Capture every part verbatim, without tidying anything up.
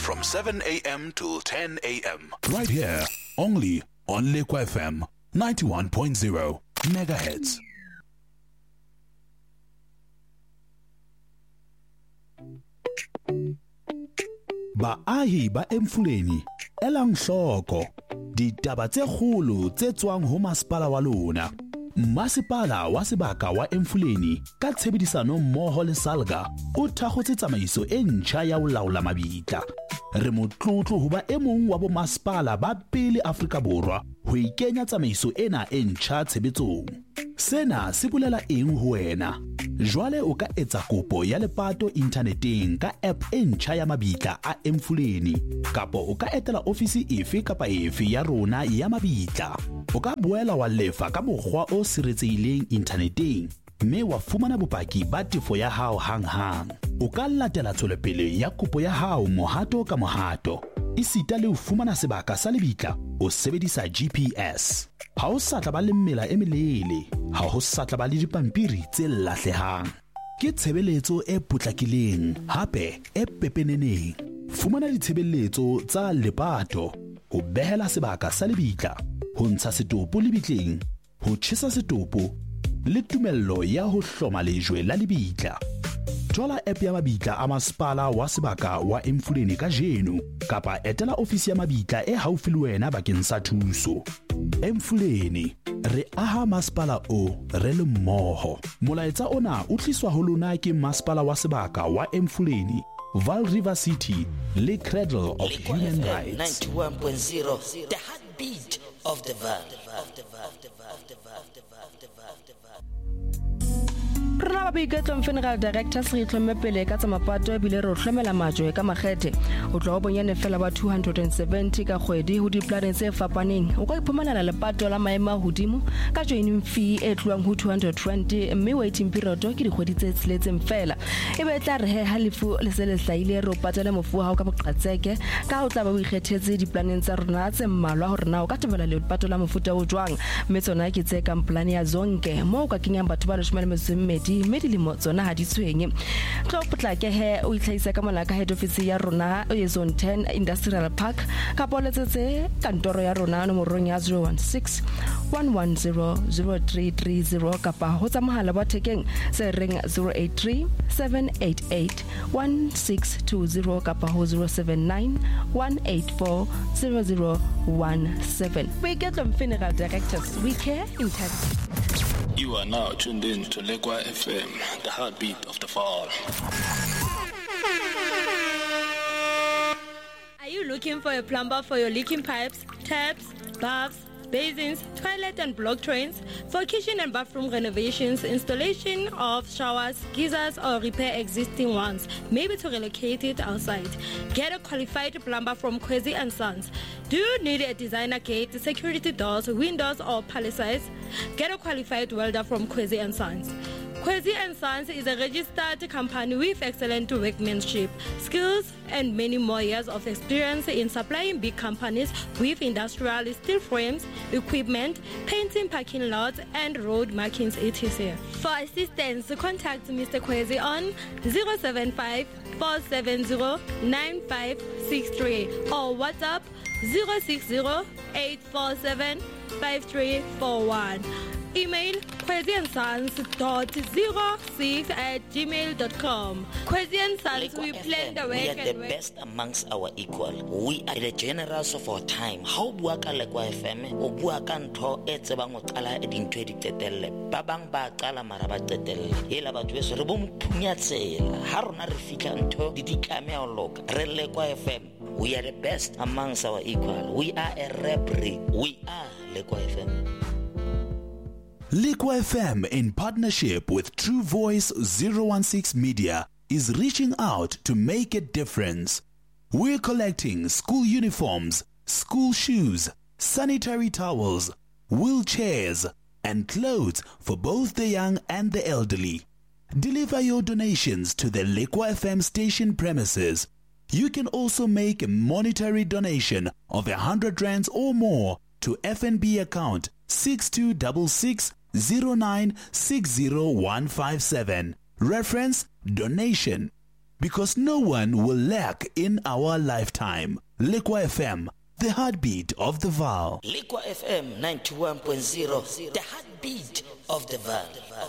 from seven a.m. till ten a.m. Right here, only on Lekwa F M ninety-one point zero megahertz. Baahi ba Emfuleni elang hloko ditaba tse kgolo tse tswang ho masepala wa lona. Masepala wa sebaka wa Emfuleni ka tshebedisano mmoho le Salga o thakgotse tsamaiso e ntjha ya ho laola mabitla. Re motlotlo ho ba e mong wa bo masepala ba pele Afrika Borwa ho ikenya tsamaiso ena e ntjha tshebetsong. Sena se bolela eng ho wena? Jwale o ka etsa kopo ya lepato inthaneteng ka app e ntjha ya mabitla a Emfuleni, kapo o ka etela ofisi efe kapa efe ya rona ya mabitla. O ka boela wa lefa ka mokgwa o siretsehileng inthaneteng, mme wa fumana bopaki ba tefo ya hao hang-hang. O ka latela tswelopele ya kopo ya hao mohato ka mohato. Isita le ho fumana sebaka sa lebitla o sebedisa G P S. Ha o sa tla ba le mmela e melele, ha ho sa tla ba le dipampiri tse lahlehang. Ke tshebeletso e potlakileng hape e pepeneneng. Fumana ditshebeletso tsa lepato, ho behela sebaka sa lebitla, ho ntsha setopo lebitleng, ho tjhesa setopo le tumello ya ho hloma lejwe la lebitla. Thola app ya mabitla a masepala wa sebaka wa Emfuleni ka jeno, kapa etela ofisi ya mabitla e haufi le wena bakeng sa thuso. Emfuleni, re aha masepala o re le mmoho. Molaetsa ona o tliswa ho lona ke masepala wa sebaka wa Emfuleni, Vaal River City le Cradle of Human Rights. ninety-one point zero, the heartbeat of the Vaal. Rena ba boiketlo Funeral Directors re tlhomepele ka tsa mapato e bile re hlomela majwe ka makgethe o tlo bonyane fela ba two hundred seventy ka kgwedi ho diplaneng tse fapaneng. O ka iphumanela lepato la maema hodimo ka joining fee e tluang ho two hundred twenty, mme waiting period ke dikgwedi tse tseletseng fela. E be tla re he halifu le se le hlaile re o patela mofu hao ka boqatseke ka o tla ba o ikgethetse diplaneng tsa rona tse mmalwa hore na o ka tebela lepato la mofuta o jwang. Mme tsona ke tse ka plan ya zonke mo o ka kenyang batho ba le shomela mesemmedi mme dilemo tsona ha di tshwenye. Tlo potlake he o itlhaisa ka mona ka head office ya rona e zone ten Industrial Park ka poletsetse kantoro ya rona nomorong ya zero one six, one one zero, zero three three zero kapa ho tsa mohala wa thekeng se reng zero eight three, seven eight eight, one six two zero kapa ho zero seven nine, one eight four, zero zero one seven. We get them Funeral Directors. We care intensely. You are now tuned in to Lekwa F M, the heartbeat of the Vaal. Are you looking for a plumber for your leaking pipes, taps, baths, basins, toilet and block drains? For kitchen and bathroom renovations, installation of showers, geysers or repair existing ones, maybe to relocate it outside. Get a qualified plumber from Kwezi and Sons. Do you need a designer gate, security doors, windows or palisades? Get a qualified welder from Kwezi and Sons. Kwezi and Sons is a registered company with excellent workmanship, skills, and many more years of experience in supplying big companies with industrial steel frames, equipment, painting parking lots, and road markings, et cetera. For assistance, contact Mister Kwezi on zero seven five, four seven zero, nine five six three or WhatsApp zero six zero, eight four seven, five three four one. Email kwezi and sons dot zero six at gmail dot com. Kwezi and Sons, we plan the work. We are the best amongst our equal. We are the generals of our time. How buaka Lekwa F M o buaka ntho e tsebang o qala e dintho di tetelle. Ba bang ba qala mara ba tetelle. Ela batho beso re bo mphunya tsela. Ha rona re fitla ntho di ditlame a loka. Re Lekwa F M. We are the best amongst our equal. We are a rebri. We are Lekwa F M. Lekwa F M, in partnership with True Voice zero one six Media, is reaching out to make a difference. We're collecting school uniforms, school shoes, sanitary towels, wheelchairs, and clothes for both the young and the elderly. Deliver your donations to the Lekwa F M station premises. You can also make a monetary donation of a hundred rands or more to F N B account six two six six, zero nine six zero one five seven. Reference donation. because no one will lack in our lifetime. Liquid F M, the heartbeat of the Vaal. Liquid F M ninety-one point zero, the heartbeat of the Vaal.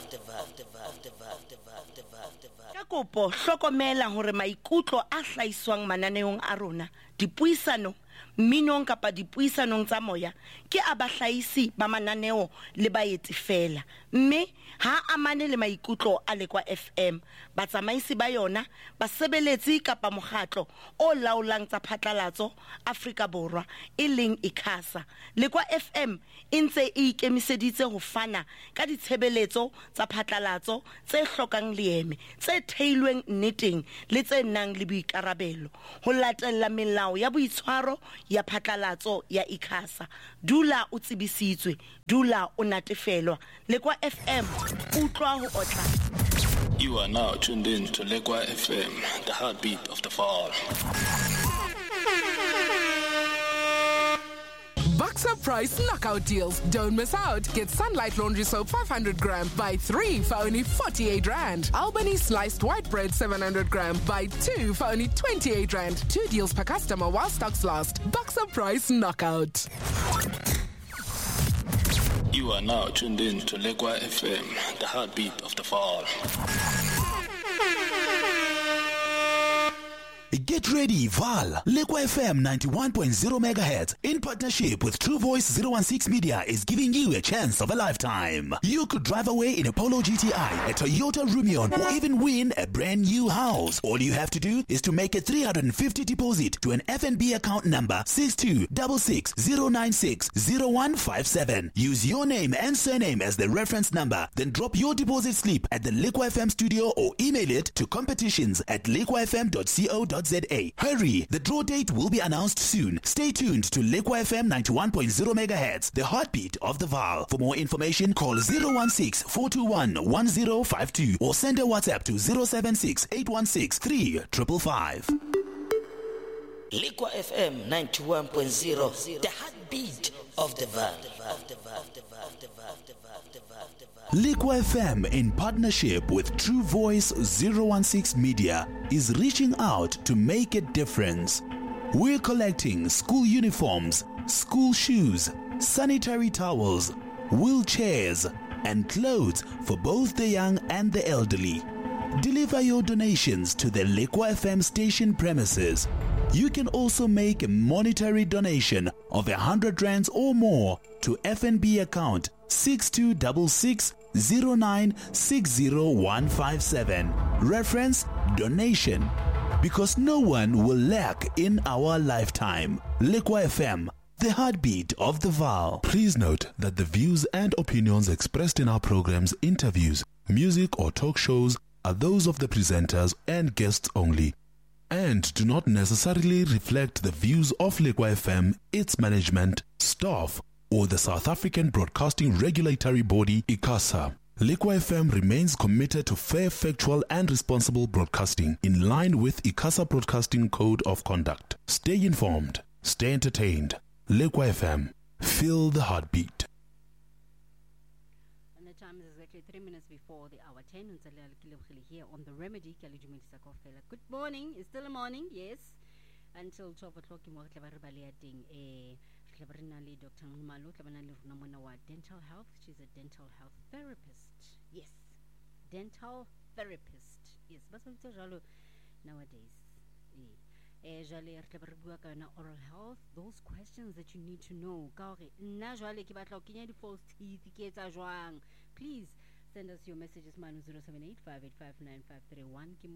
Ka kopo hlokomela hore maikutlo a hlaiswang mananeong a rona dipuisano minong kapa dipuisanong tsa moya ke abahlaisi ba mananeo le baetsi fela mme ha amane le maikutlo a Lekwa F M batsamaisi ba yona basebeletsi kapa mokgatlo o laolang tsa phatlalatso Afrika Borwa e leng ICASA. Lekwa F M e ntse e ikemiseditse ho fana ka ditshebeletso tsa phatlalatso tse hlokang leeme tse theilweng nneteng le tse nang le boikarabelo ho latella melao ya boitshwaro ya phatlalatso ya ICASA. Dula o tsebisitswe, dula o natefelwa. Lekwa F M utlwa ho otla. You are now tuned in to Lekwa F M, the heartbeat of the Vaal. Boxer Price knockout deals. Don't miss out. Get Sunlight Laundry Soap five hundred gram. Buy three for only forty-eight rand. Albany Sliced White Bread seven hundred gram. Buy two for only twenty-eight rand. Two deals per customer while stocks last. Boxer Price knockout. You are now tuned in to Lekwa F M, the heartbeat of the Vaal. Get ready, Vaal. Lekwa F M ninety-one point zero megahertz in partnership with True Voice zero one six Media is giving you a chance of a lifetime. You could drive away in a Polo G T I, a Toyota Rumion, or even win a brand new house. All you have to do is to make a three hundred fifty deposit to an F N B account number six two six six zero nine six zero one five seven. Use your name and surname as the reference number. Then drop your deposit slip at the Lekwa F M studio or email it to competitions at lekwa f m dot co dot za. Hurry, the draw date will be announced soon. Stay tuned to Lekwa F M ninety-one point zero megahertz, the heartbeat of the Vaal. For more information, call zero one six four two one one zero five two or send a WhatsApp to zero seven six eight one six three five five five. Lekwa F M ninety-one point zero, the heartbeat of the Vaal. Lekwa F M, in partnership with True Voice zero one six Media, is reaching out to make a difference. We're collecting school uniforms, school shoes, sanitary towels, wheelchairs, and clothes for both the young and the elderly. Deliver your donations to the Lekwa F M station premises. You can also make a monetary donation of a hundred rands or more to F N B account six two six six zero nine six zero one five seven. Reference donation. Because no one will lack in our lifetime. Lekwa F M, the heartbeat of the Vaal. Please note that the views and opinions expressed in our programs, interviews, music or talk shows are those of the presenters and guests only, and do not necessarily reflect the views of Lekwa F M, its management, staff, or the South African Broadcasting Regulatory Body, ICASA. Lekwa F M remains committed to fair, factual, and responsible broadcasting in line with ICASA Broadcasting Code of Conduct. Stay informed, stay entertained. Lekwa F M, feel the heartbeat. And the time is exactly three minutes before the hour ten. Here on the Remedy. Good morning. It's still a morning, yes. Until twelve o'clock in Doctor Ngumalo, dental health. She's a dental health therapist. Yes. Dental therapist. Yes. But nowadays. Oral health, those questions that you need to know. Please send us your messages man zero seven eight five eight five nine five three one. She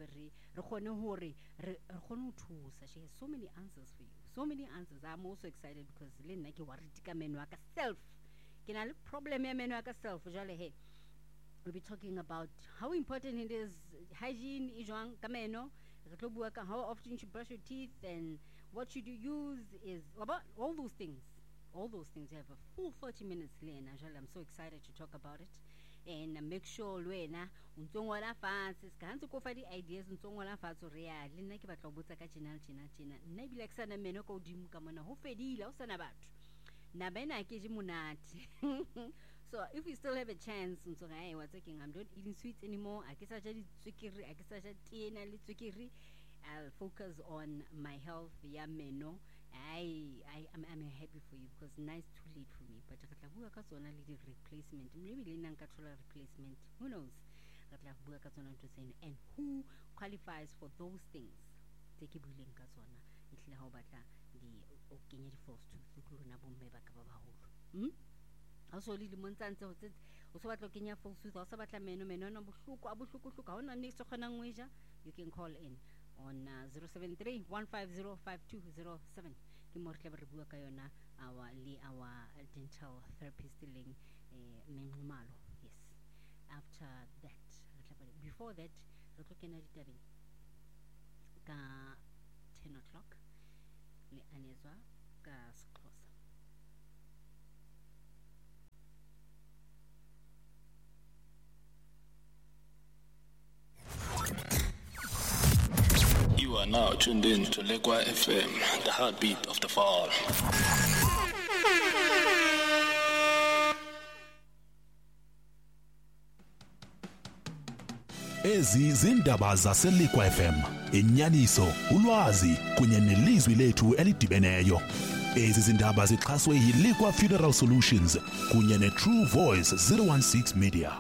has so many answers for you. So many answers. I'm also excited because Lynn Naki Waritika Menuaka self. Can I look problem self? We'll be talking about how important it is hygiene, how often you should brush your teeth and what should you use is about all those things. All those things. You have a full forty minutes, Lynn. I'm so excited to talk about it. And uh, make sure Luena untongwala fans kanzi ko fa di ideas untongwala fans real nna ke batla botsa ka channel china china nna bile ke sana meno ka odimo ka mona ho fedile o sana batho na bena ke je monate So if we still have a chance, so hey, what's okay, I'm not eating sweets anymore. I guess I just tswekere, I guess I just tea and tswekere. I'll focus on my health. Yeah, no. I I I'm, I'm happy for you because now it's too late for me. But I got bua ka tsona le di replacement. Maybe le nang ka thola replacement. Who knows? I got bua ka tsona to say and who qualifies for those things. Take buileng ka tsona. Itle ha o batla di o kenya di false tooth go rona bomme ba ka ba baholo. Hm? Also le di montantse ho tse o so batla kenya false tooth, o so batla meno meno no bohloko a bohloko hloka ha ona next khona ngweja. You can call in on uh, zero seven three one five zero five two zero seven. Ke mo re tla re bua ka yona our le our dental therapist leng eh Menqumalo. Yes. After that, before that, re tlo kena ditabeng ka ten o'clock le anezwa ka Xhosa. You are now tuned in to Lekwa F M, the heartbeat of the fall. Ezi zindaba zaseLekwa F M, inyaniso, ulwazi kunye nelizwi lethu elidibeneyo. Ezi zindaba zixhaswe yiLekwa Funeral Solutions kunye neTrue Voice zero one six Media.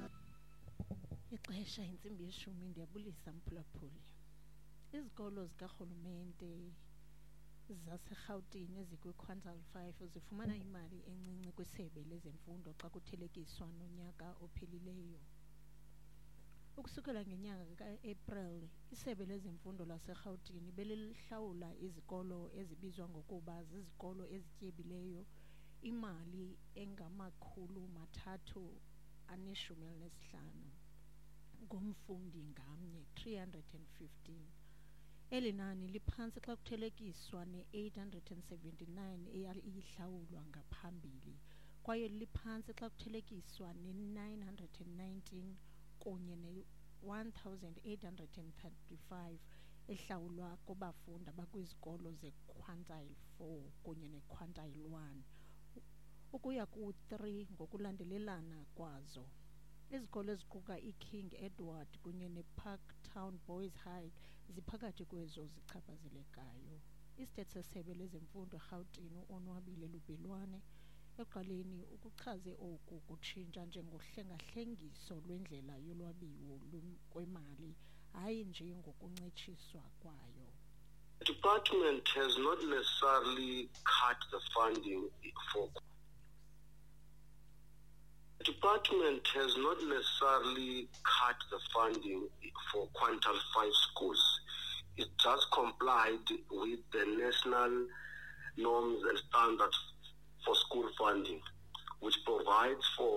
Ixesha intsimbi yeshumi ndiyabulisa mphulaphuli. Izikolo zikarhulumente zaseRhawutini ezikwi-quintile five zifumana imali encinci kwisebe lezemfundo xa kuthelekiswa nonyaka ophelileyo. Ukusukela ngenyanga ka-April, isebe lezemfundo laseRhawutini belihlawula izikolo ezibizwa ngokuba zizikolo ezityebileyo imali engamakhulu mathathu aneshumi elinesihlanu ngomfundi ngamnye, three hundred fifteen. Eli nani liphantsi xa kuthelekiswa ne-eight hundred seventy-nine eyayihlawulwa ngaphambili, kwaye liphantsi xa kuthelekiswa ne-nine hundred nineteen kunye ne-one thousand eight hundred thirty-five ehlawulwa kubafundi abakwizikolo ze-quintile four kunye ne-quintile one ukuya ku-three ngokulandelelana kwazo. Izikolo eziquka iKing Edward kunye neParktown Boys High ziphakathi kwezo zichaphazelekayo. Isithethe sesebe lezemfundo eRhawutini uOnwabile Lubelwane ekuqaleni ukuchaze oku kutshintsha njengohlengahlengiso lwendlela yolwabiwo kwemali, hayi nje ngokuncitshiswa kwayo. The department has not necessarily cut the funding for The department has not necessarily cut the funding for quintile five schools. It just complied with the national norms and standards for school funding, which provides for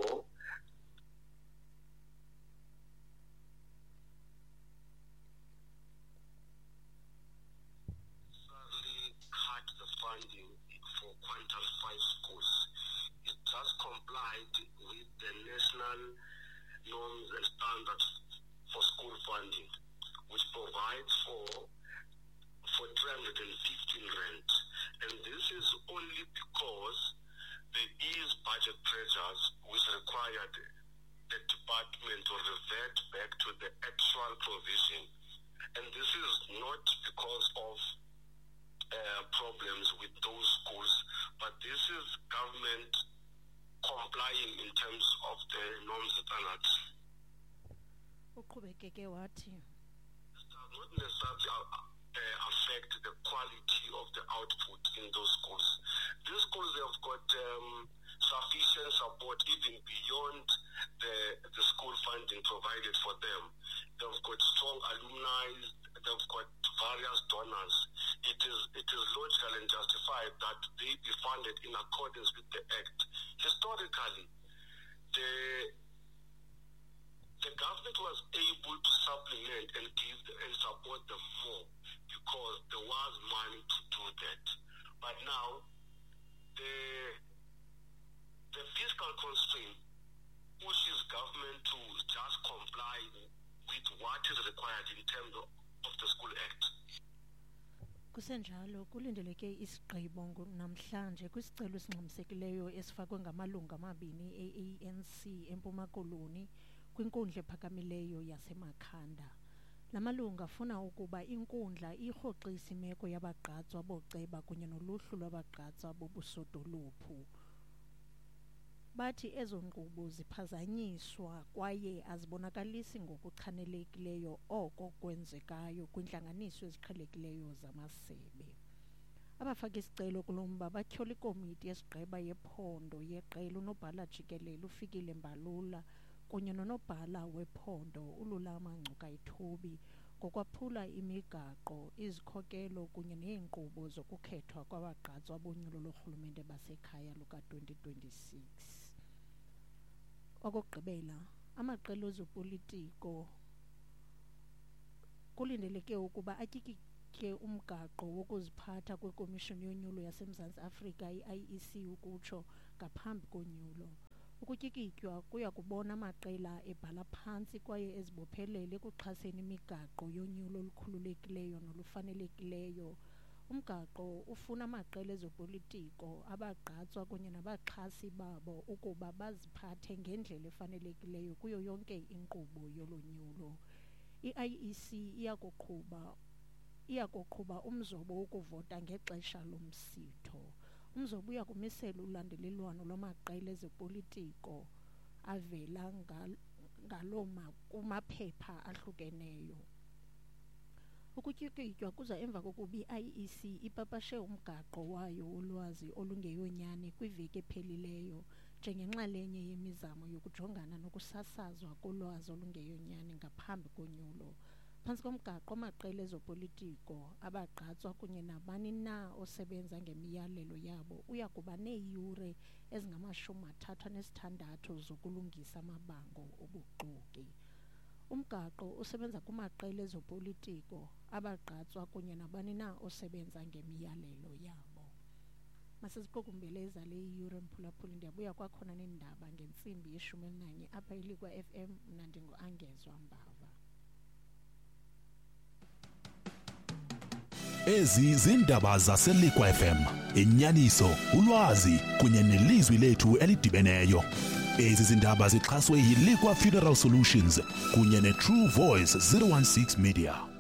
necessarily cut the funding for quintile five schools. It just complied with the national norms and standards for school funding, which provides for for three hundred fifteen rand. And this is only because there is budget pressures which required the department to revert back to the actual provision. And this is not because of uh, problems with those schools, but this is government complying in terms of the norms and standards. Uqhubekeke wathi This does not necessarily uh, affect the quality of the output in those schools. These schools have got um, sufficient support even beyond the, the school funding provided for them. They've got strong alumni, they've got various donors. It is it is logical and justified that they be funded in accordance with the Act. Historically, the the government was able to supplement and give and support them more because there was money to do that. But now, the the fiscal constraint pushes government to just comply with what is required in terms of, of the School Act. Kusenjalo kulindeleke isigqibo namhlanje kwisicelo esingxamisekileyo esifakwe ngamalungu amabini e-A N C eMpuma Koloni kwinkundla ephakamileyo yaseMakhanda. La malungu afuna ukuba inkundla irhoxise imeko yabagqatswa booceba kunye noluhlu lwabagqatswa bobusodolophu. Bathi ezo nkqubo ziphazanyiswa kwaye azibonakalisi ngokuchanelekileyo oko kwenzekayo kwintlanganiso eziqhelekileyo zamasebe. Abafaki isicelo kulomba batyhola ikomiti yesigqeba yephondo yeqela unobhala jikelele uFikile Mbalula kunye nonobhala wephondo uLulama Ngcukaithubi ngokwaphula imigaqo, izikhokelo kunye neenkqubo zokukhethwa kwabagqatswa bonyulo lorhulumente basekhaya luka twenty twenty-six. Okugqibela, amaqela ezopolitiko kulindeleke ukuba atyikitye umgaqo wokuziphatha kwekomishoni yonyulo yaseMzantsi Afrika i-I E C ukutsho ngaphambi konyulo. Ukutyikitywa kuya kubona amaqela ebhala phantsi kwaye ezibophelele ekuxhaseni imigaqo yonyulo olukhululekileyo nolufanelekileyo. Umgaqo ufuna amaqela ezopolitiko, abagqatswa kunye nabaxhasi babo ukuba baziphathe ngendlela efanelekileyo kuyo yonke inkqubo yolonyulo. I-I E C iyakuqhuba iyakuqhuba umzobo wokuvota ngexesha lomsitho. Umzobo uyakumisela ulandelelwano lwamaqela ezopolitiko avela ngaloo kumaphepha ahlukeneyo. Ukutyikitywa kuza emva kokuba i-I E C ipapashe umgaqo wayo wolwazi olungeyonyani kwiveki ephelileyo njengenxalenye yemizamo yokujongana nokusasazwa kolwazi olungeyonyani ngaphambi konyulo. Phantsi komgaqo amaqela ezopolitiko, abagqatswa kunye nabani na osebenza ngemiyalelo yabo uya kuba neeyure ezingamashumi athathu anesithandathu zokulungisa amabango obuxoki. Umgaqo usebenza kumaqela ezopolitiko, abagqatswa kunye nabani na osebenza ngemiyalelo yabo. Masiziqukumbeleza le iyure mphulaphuli, ndiyabuya kwakhona neendaba ngentsimbi yeshumi elinanye apha iLikwa F M. Mna ndingu-Angezwa Mbava. Ezi zindaba zaseLikwa F M, inyaniso, ulwazi kunye nelizwi lethu elidibeneyo. Ezi zindaba zixhaswe yiLikwa Funeral Solutions kunye neTrue Voice zero one six Media.